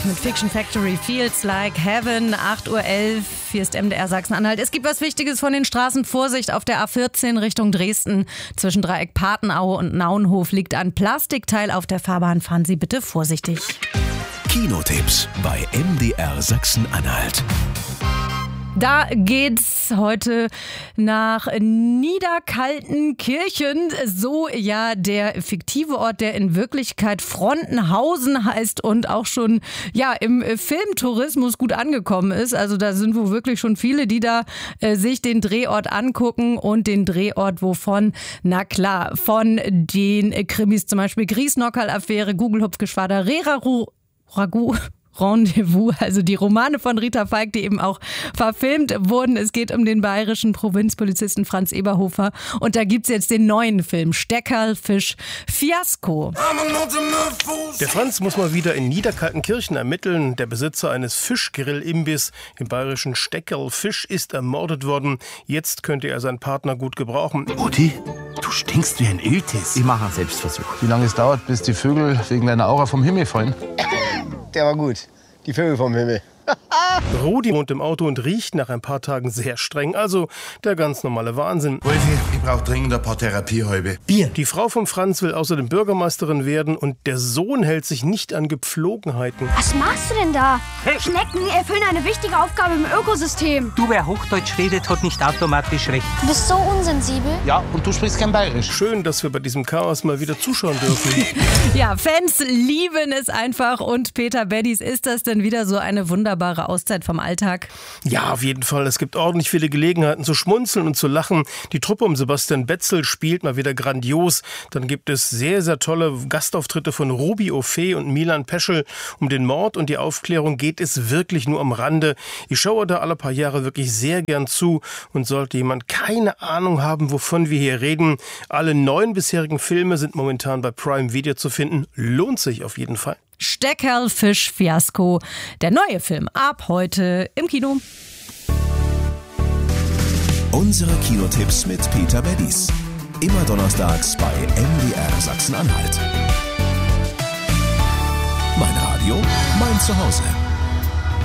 Mit Fiction Factory Feels Like Heaven, 8:11 Uhr, hier ist MDR Sachsen-Anhalt. Es gibt was Wichtiges von den Straßen. Vorsicht auf der A14 Richtung Dresden. Zwischen Dreieck Patenaue und Nauenhof liegt ein Plastikteil auf der Fahrbahn. Fahren Sie bitte vorsichtig. Kinotipps bei MDR Sachsen-Anhalt. Da geht's heute nach Niederkaltenkirchen, so ja der fiktive Ort, der in Wirklichkeit Frontenhausen heißt und auch schon ja im Filmtourismus gut angekommen ist. Also da sind wohl wirklich schon viele, die da sich den Drehort angucken und den Drehort wovon? Na klar, von den Krimis zum Beispiel Griesnockerl-Affäre, Gugelhupfgeschwader, Ragu. Rendezvous, also die Romane von Rita Falk, die eben auch verfilmt wurden. Es geht um den bayerischen Provinzpolizisten Franz Eberhofer und da gibt's jetzt den neuen Film Steckerlfisch Fiasko. Der Franz muss mal wieder in Niederkaltenkirchen ermitteln. Der Besitzer eines Fischgrill-Imbiss im bayerischen Steckerlfisch ist ermordet worden. Jetzt könnte er seinen Partner gut gebrauchen. Mutti, du stinkst wie ein Iltis. Ich mache einen Selbstversuch. Wie lange es dauert, bis die Vögel wegen deiner Aura vom Himmel fallen? Der war gut. Die Vögel vom Himmel. Rudi wohnt im Auto und riecht nach ein paar Tagen sehr streng. Also der ganz normale Wahnsinn. Wolfi, ich brauche dringend ein paar Therapiehäube. Bier. Die Frau von Franz will außerdem Bürgermeisterin werden und der Sohn hält sich nicht an Gepflogenheiten. Was machst du denn da? Schnecken erfüllen eine wichtige Aufgabe im Ökosystem. Du, wer Hochdeutsch redet, hat nicht automatisch recht. Du bist so unsensibel. Ja, und du sprichst kein Bayerisch. Schön, dass wir bei diesem Chaos mal wieder zuschauen dürfen. Ja, Fans lieben es einfach und Peter Beddies, ist das denn wieder so eine wunderbare Auszeit vom Alltag? Ja, auf jeden Fall. Es gibt ordentlich viele Gelegenheiten zu schmunzeln und zu lachen. Die Truppe um Sebastian Betzel spielt mal wieder grandios. Dann gibt es sehr, sehr tolle Gastauftritte von Ruby Ophé und Milan Peschel. Um den Mord und die Aufklärung geht es wirklich nur am Rande. Ich schaue da alle paar Jahre wirklich sehr gern zu und sollte jemand keine Ahnung haben, wovon wir hier reden, alle 9 bisherigen Filme sind momentan bei Prime Video zu finden. Lohnt sich auf jeden Fall. Steckerlfisch Fiasko, der neue Film ab heute im Kino. Unsere Kinotipps mit Peter Beddies. Immer donnerstags bei MDR Sachsen-Anhalt. Mein Radio, mein Zuhause.